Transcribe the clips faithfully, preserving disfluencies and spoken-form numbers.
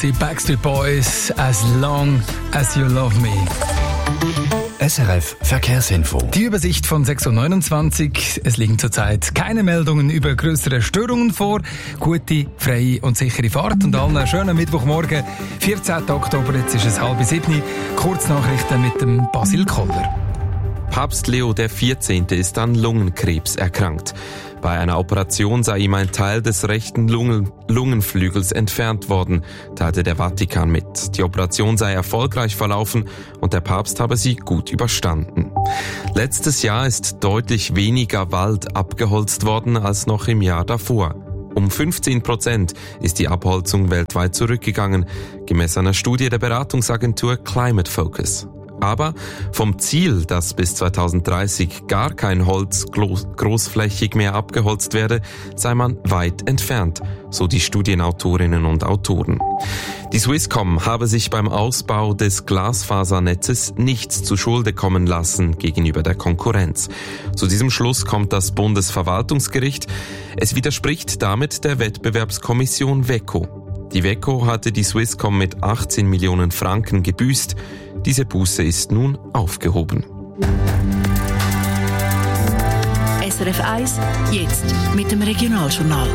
gewesen. Backstreet Boys, As Long As You Love Me. S R F Verkehrsinfo. Die Übersicht von sechs Uhr neunundzwanzig. Es liegen zurzeit keine Meldungen über größere Störungen vor. Gute, freie und sichere Fahrt und allen einen schönen Mittwochmorgen, vierzehnten Oktober, jetzt ist es halb sieben. Kurznachrichten mit dem Basil Koller. Papst Leo der vierzehnte ist an Lungenkrebs erkrankt. Bei einer Operation sei ihm ein Teil des rechten Lungen- Lungenflügels entfernt worden, teilte der Vatikan mit. Die Operation sei erfolgreich verlaufen und der Papst habe sie gut überstanden. Letztes Jahr ist deutlich weniger Wald abgeholzt worden als noch im Jahr davor. Um fünfzehn Prozent ist die Abholzung weltweit zurückgegangen, gemäß einer Studie der Beratungsagentur Climate Focus. Aber vom Ziel, dass bis zweitausenddreißig gar kein Holz großflächig mehr abgeholzt werde, sei man weit entfernt, so die Studienautorinnen und Autoren. Die Swisscom habe sich beim Ausbau des Glasfasernetzes nichts zu Schulde kommen lassen gegenüber der Konkurrenz. Zu diesem Schluss kommt das Bundesverwaltungsgericht. Es widerspricht damit der Wettbewerbskommission WEKO. Die WEKO hatte die Swisscom mit achtzehn Millionen Franken gebüßt. Diese Buße ist nun aufgehoben. S R F eins, jetzt mit dem Regionaljournal.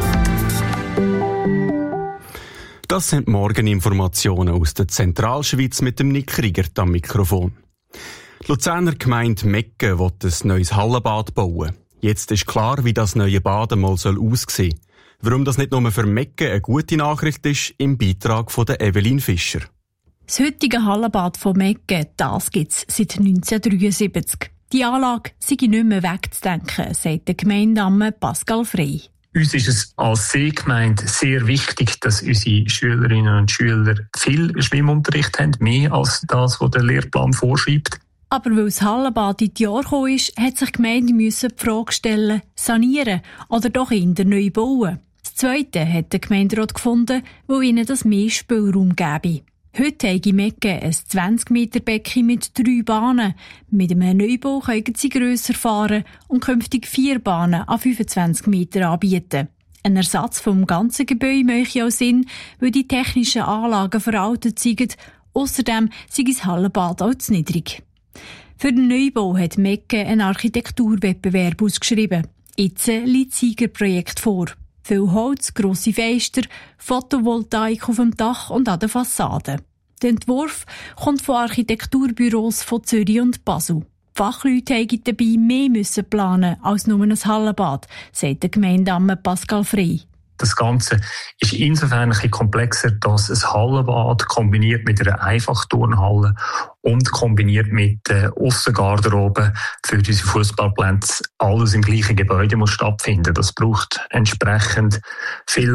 Das sind Morgeninformationen aus der Zentralschweiz mit dem Nick Riegert am Mikrofon. Die Luzerner Gemeinde Mecken will ein neues Hallenbad bauen. Jetzt ist klar, wie das neue Bad einmal aussehen soll. Warum das nicht nur für Mecken eine gute Nachricht ist, im Beitrag von der Evelyn Fischer. Das heutige Hallenbad von Mecken, das gibt es seit neunzehnhundertdreiundsiebzig. Die Anlage sei nicht mehr wegzudenken, sagt der Gemeindeamme Pascal Frey. Uns ist es als Seegemeinde sehr wichtig, dass unsere Schülerinnen und Schüler viel Schwimmunterricht haben, mehr als das, was der Lehrplan vorschreibt. Aber weil das Hallenbad in die Jahre gekommen ist, hat sich die Gemeinde die Frage stellen, sanieren oder doch eher neu bauen. Das Zweite hat der Gemeinderat gefunden, weil ihnen das mehr Spielraum gäbe. Heute haben Mecken ein zwanzig Meter Becken mit drei Bahnen. Mit einem Neubau können sie grösser fahren und künftig vier Bahnen an fünfundzwanzig Meter anbieten. Ein Ersatz vom ganzen Gebäude mache auch Sinn, weil die technischen Anlagen veraltet sind. Ausserdem sei das Hallenbad auch zu niedrig. Für den Neubau hat Mecken einen Architekturwettbewerb ausgeschrieben. Jetzt liegt das Siegerprojekt vor. Viel Holz, grosse Fenster, Photovoltaik auf dem Dach und an der Fassade. Der Entwurf kommt von Architekturbüros von Zürich und Basel. Die Fachleute haben dabei mehr müssen planen als nur ein Hallenbad, sagt der Gemeindeamme Pascal Frey. Das Ganze ist insofern ein bisschen komplexer, dass ein Hallenbad kombiniert mit einer Einfachturnhalle und kombiniert mit der Aussengarderobe für unsere Fußballplätze alles im gleichen Gebäude muss stattfinden. Das braucht entsprechend viel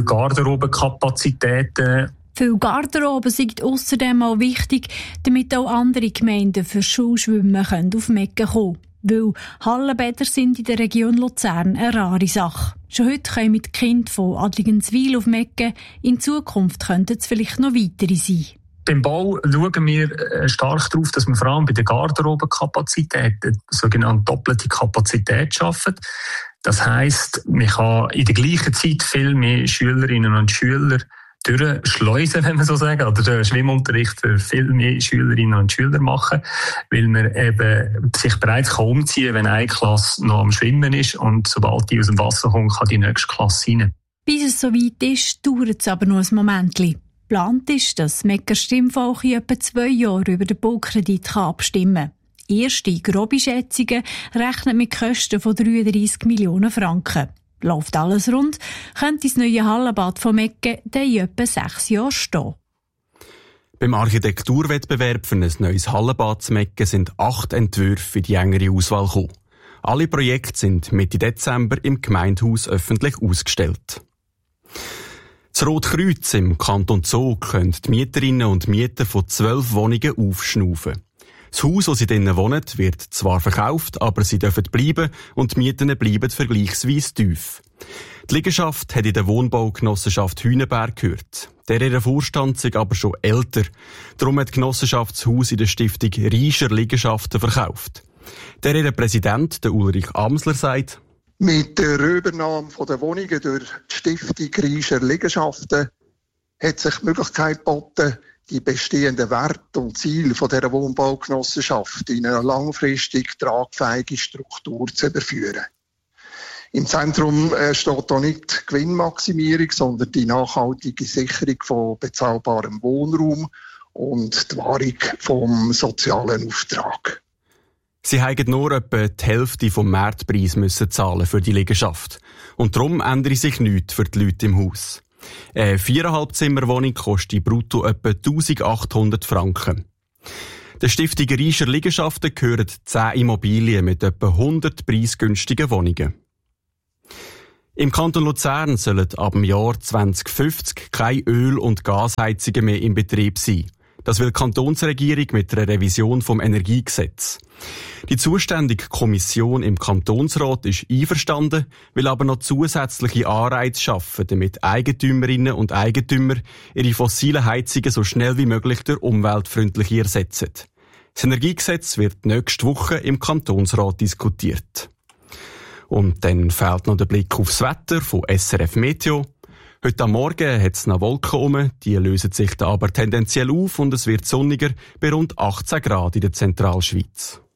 Garderobenkapazitäten. Viele Garderoben sind außerdem auch wichtig, damit auch andere Gemeinden für Schulschwimmen auf Mecken kommen können. Weil Hallenbäder sind in der Region Luzern eine rare Sache. Schon heute können mit Kindern von Adligenswil auf Mecken, in Zukunft könnten es vielleicht noch weitere sein. Beim Bau schauen wir stark darauf, dass wir vor allem bei der Garderobenkapazität eine sogenannte doppelte Kapazität schaffen. Das heisst, man kann in der gleichen Zeit viel mehr Schülerinnen und Schüler durchschleusen, wenn man so sagen, oder den Schwimmunterricht für viel mehr Schülerinnen und Schüler machen, weil man eben sich bereits umziehen kann, wenn eine Klasse noch am Schwimmen ist und sobald die aus dem Wasser kommt, kann die nächste Klasse rein. Bis es soweit ist, dauert es aber noch ein Momentchen. Geplant ist, dass Mecker Stimmvolk in etwa zwei Jahren über den Baukredit abstimmen kann. Erste grobe Schätzungen rechnen mit Kosten von dreiunddreissig Millionen Franken. Läuft alles rund, könnte das neue Hallenbad von Mecken dann in etwa sechs Jahren stehen. Beim Architekturwettbewerb für ein neues Hallenbad zu Mecken sind acht Entwürfe für die engere Auswahl gekommen. Alle Projekte sind Mitte Dezember im Gemeindehaus öffentlich ausgestellt. Das Rote Kreuz im Kanton Zug können die Mieterinnen und Mieter von zwölf Wohnungen aufschnaufen. Das Haus, wo sie drinnen wohnen, wird zwar verkauft, aber sie dürfen bleiben und die Mieten bleiben vergleichsweise tief. Die Liegenschaft hat in der Wohnbaugenossenschaft Hühnenberg gehört. Der ihre Vorstand sei aber schon älter. Darum hat die Genossenschaft das Haus in der Stiftung Riescher Liegenschaften verkauft. Der ihre Präsident, der Ulrich Amsler, sagt: Mit der Übernahme der Wohnungen durch die Stiftung Riescher Liegenschaften hat sich die Möglichkeit geboten, die bestehenden Werte und Ziele von dieser Wohnbaugenossenschaft in eine langfristig tragfähige Struktur zu überführen. Im Zentrum äh, steht hier nicht die Gewinnmaximierung, sondern die nachhaltige Sicherung von bezahlbarem Wohnraum und die Wahrung vom sozialen Auftrag. Sie haben nur etwa die Hälfte vom Marktpreis müssen zahlen für die Liegenschaft. Und darum ändere sich nichts für die Leute im Haus. Eine viereinhalb Zimmer Wohnung kostet brutto etwa eintausendachthundert Franken. Der Stiftung Riescher Liegenschaften gehören zehn Immobilien mit etwa hundert preisgünstigen Wohnungen. Im Kanton Luzern sollen ab dem Jahr zwanzig fünfzig keine Öl- und Gasheizungen mehr in Betrieb sein. Das will die Kantonsregierung mit einer Revision vom Energiegesetz. Die zuständige Kommission im Kantonsrat ist einverstanden, will aber noch zusätzliche Anreize schaffen, damit Eigentümerinnen und Eigentümer ihre fossilen Heizungen so schnell wie möglich durch umweltfreundliche ersetzen. Das Energiegesetz wird nächste Woche im Kantonsrat diskutiert. Und dann fehlt noch der Blick aufs Wetter von S R F Meteo. Heute am Morgen hat es noch Wolken um, die lösen sich da aber tendenziell auf und es wird sonniger bei rund achtzehn Grad in der Zentralschweiz.